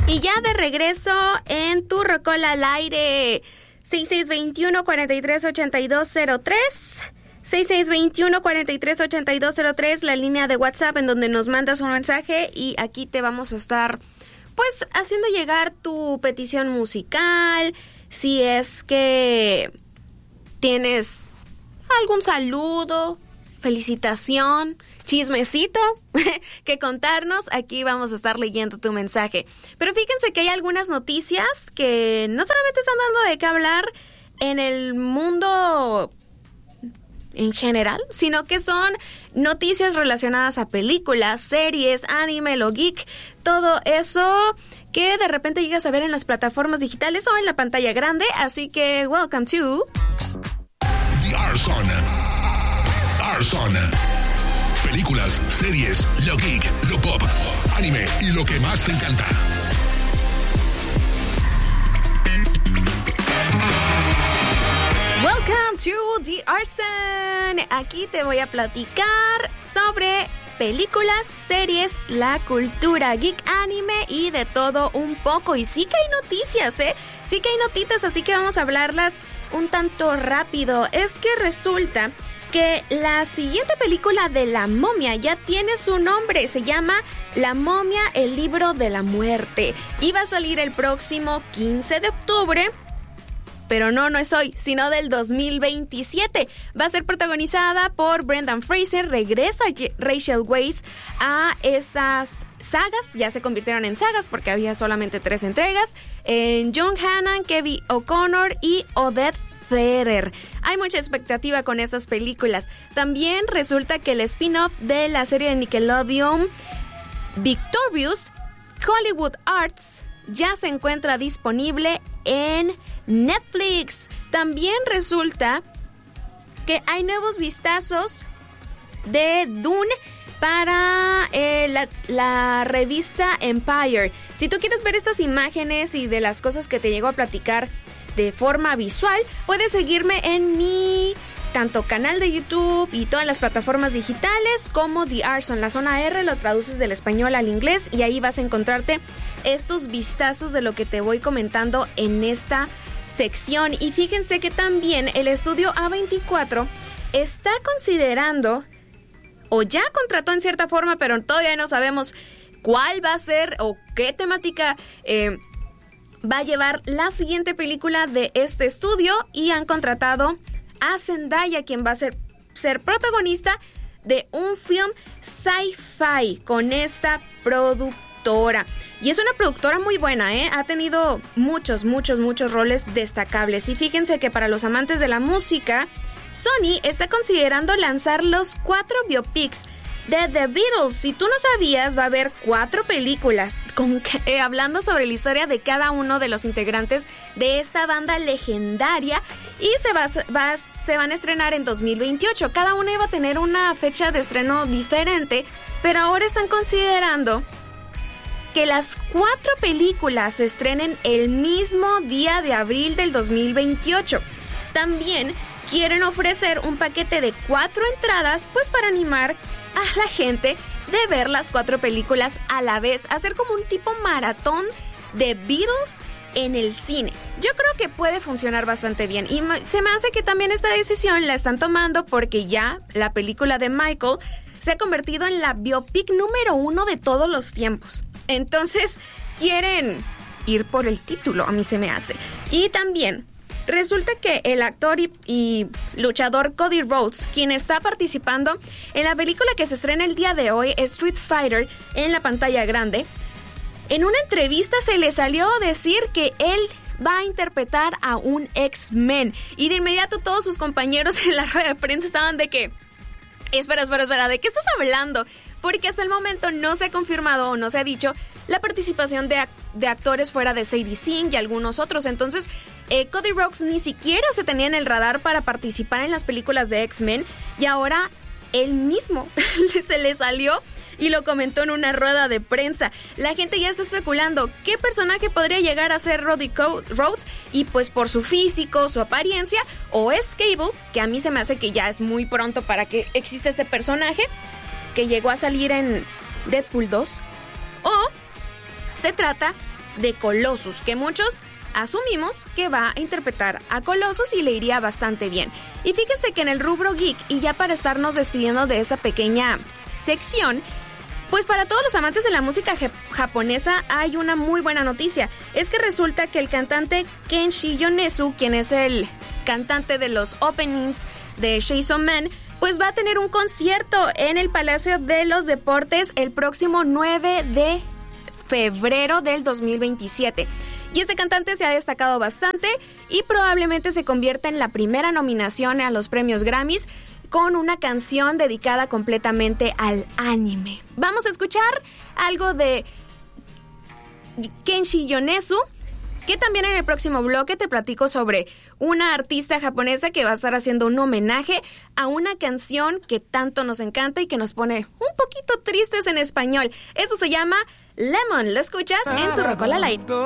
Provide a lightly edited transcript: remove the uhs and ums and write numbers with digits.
Y ya de regreso en tu Rocola al aire. 6621-438203. 6621-438203, la línea de WhatsApp en donde nos mandas un mensaje y aquí te vamos a estar, pues, haciendo llegar tu petición musical. Si es que tienes algún saludo, felicitación, chismecito que contarnos, aquí vamos a estar leyendo tu mensaje. Pero fíjense que hay algunas noticias que no solamente están dando de qué hablar en el mundo en general, sino que son noticias relacionadas a películas, series, anime, lo geek, todo eso que de repente llegas a ver en las plataformas digitales o en la pantalla grande. Así que welcome to The Art Zone. Art Zone. Películas, series, lo geek, lo pop, anime y lo que más te encanta. Welcome to The Art Zone. Aquí te voy a platicar sobre películas, series, la cultura geek, anime y de todo un poco. Y sí que hay noticias, sí que hay notitas, así que vamos a hablarlas un tanto rápido. Es que resulta que la siguiente película de La Momia ya tiene su nombre, se llama La Momia, el libro de la muerte, y va a salir el próximo 15 de octubre, pero no es hoy, sino del 2027. Va a ser protagonizada por Brendan Fraser, regresa Rachel Weisz a esas sagas, ya se convirtieron en sagas porque había solamente 3 entregas, en John Hannan, Kevin O'Connor y Odette Ferrer. Hay mucha expectativa con estas películas. También resulta que el spin-off de la serie de Nickelodeon Victorious, Hollywood Arts, ya se encuentra disponible en Netflix. También resulta que hay nuevos vistazos de Dune para la revista Empire. Si tú quieres ver estas imágenes y de las cosas que te llego a platicar de forma visual, puedes seguirme en mi tanto canal de YouTube y todas las plataformas digitales como The Art Zone. La zona R lo traduces del español al inglés y ahí vas a encontrarte estos vistazos de lo que te voy comentando en esta sección. Y fíjense que también el estudio A24 está considerando, o ya contrató en cierta forma, pero todavía no sabemos cuál va a ser o qué temática va a llevar la siguiente película de este estudio, y han contratado a Zendaya, quien va a ser protagonista de un film sci-fi con esta productora. Y es una productora muy buena, ha tenido muchos roles destacables. Y fíjense que para los amantes de la música, Sony está considerando lanzar los 4 biopics de The Beatles. Si tú no sabías, va a haber 4 películas hablando sobre la historia de cada uno de los integrantes de esta banda legendaria, y se van a estrenar en 2028. Cada una iba a tener una fecha de estreno diferente, pero ahora están considerando que las 4 películas se estrenen el mismo día de abril del 2028. También quieren ofrecer un paquete de 4 entradas, pues para animar a la gente de ver las 4 películas a la vez, hacer como un tipo maratón de Beatles en el cine. Yo creo que puede funcionar bastante bien, y se me hace que también esta decisión la están tomando porque ya la película de Michael se ha convertido en la biopic número 1 de todos los tiempos. Entonces quieren ir por el título, a mí se me hace. Y también resulta que el actor y luchador Cody Rhodes, quien está participando en la película que se estrena el día de hoy, Street Fighter, en la pantalla grande, en una entrevista se le salió a decir que él va a interpretar a un X-Men. Y de inmediato todos sus compañeros en la rueda de prensa estaban de que Espera, ¿de qué estás hablando? Porque hasta el momento no se ha confirmado o no se ha dicho la participación de actores fuera de Sadie Sink y algunos otros. Entonces, Cody Rhodes ni siquiera se tenía en el radar para participar en las películas de X-Men, y ahora él mismo se le salió y lo comentó en una rueda de prensa. La gente ya está especulando qué personaje podría llegar a ser Roddy Rhodes, y pues por su físico, su apariencia, o es Cable, que a mí se me hace que ya es muy pronto para que exista este personaje que llegó a salir en Deadpool 2, o se trata de Colossus, que muchos asumimos que va a interpretar a Colossus y le iría bastante bien. Y fíjense que en el rubro geek, y ya para estarnos despidiendo de esta pequeña sección, pues para todos los amantes de la música japonesa hay una muy buena noticia. Es que resulta que el cantante Kenshi Yonezu, quien es el cantante de los openings de Chainsaw Man, pues va a tener un concierto en el Palacio de los Deportes el próximo 9 de febrero del 2027. Y este cantante se ha destacado bastante y probablemente se convierta en la primera nominación a los premios Grammys con una canción dedicada completamente al anime. Vamos a escuchar algo de Kenshi Yonezu, que también en el próximo bloque te platico sobre una artista japonesa que va a estar haciendo un homenaje a una canción que tanto nos encanta y que nos pone un poquito tristes en español. Eso se llama Lemon. ¿Lo escuchas en Tu Rocola al Aire?